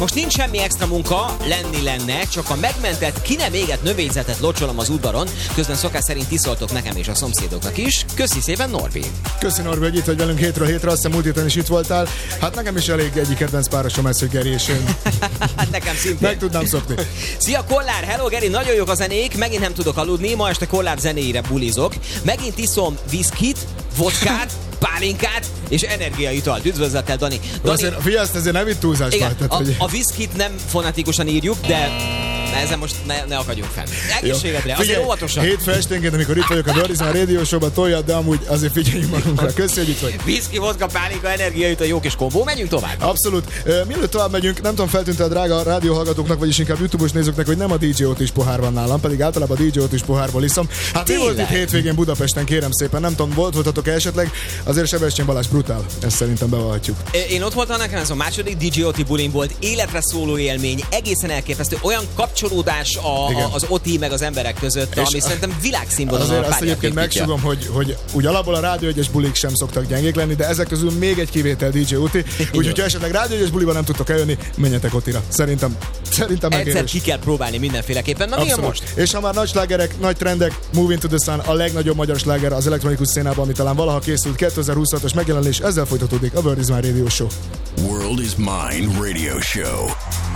Most nincs semmi extra munka, lenne, csak a megmentett, ki nem égett növényzetet locsolom az udvaron, közben szokás szerint tiszoltok nekem és a szomszédoknak is. Köszi szépen, Norbi! Köszi, Norbi, hogy itt vagy velünk hétről hétre, azt hiszem múlt héten is itt voltál. Hát nekem is elég egyik kedvenc párosom ez, hogy Geri és én. Nekem szintén. Meg tudnám szokni. Szia Kollár, hello Geri, nagyon jók a zenék, megint nem tudok aludni, ma este Kollár zenéire bulizok. Megint iszom viszkit, vodkát, pálinkát és energiaitalt. Üdvözlettel, Dani. Azért, figyelj, ezért nem itt túlzás már. A viszkit nem fonetikusan írjuk, de ezen most ne akadjunk fenn. Egészségedre, azért óvatosan. Hétfő esténként, amikor itt vagyok a Dörizán Radio Show-ban, toljad, de amúgy azért figyeljünk magunkra. Köszi, hogy itt vagy. Viszki, vodka, pálinka, energiaital, jó kis kombó. Menjünk tovább. Abszolút. Mielőtt tovább megyünk, nem tudom, feltűnt a drága rádióhallgatóknak, vagyis inkább YouTube-os nézőknek, hogy nem a DJ Otis pohár van nálam, pedig általában a DJ Otis pohárból iszom. Hát mi volt itt hétvégén Budapesten, kérem szépen, nem tudom, voltatok-e esetleg, azért Sebestyén Balázs brutál, ezt szerintem bevallhatjuk. Én ott voltam, nekem ez a második DJ Oti bulin volt, életre szóló élmény, egészen elképesztő, olyan kapcsolódás az Oti meg az emberek között, ami szerintem világszínvonalon. Azért azt egyébként megsugom, hogy úgy alapból a Rádió 1-es bulik sem szoktak gyengék lenni, de ezek közül még egy kivétel DJ Oti, úgyhogy ha esetleg Rádió 1-es buliban nem tudtok eljönni, menjetek Otira. Szerintem megérős. Egyszer ki kell próbálni mindenféleképpen. Na mi most? És ha már nagy slágerek, nagy trendek, Moving to the Sun, a legnagyobb magyar sláger az elektronikus szcénában, ami talán valaha készült, 2026-os megjelenés, ezzel folytatódik a World is My Radio Show. World is Mine Radio Show.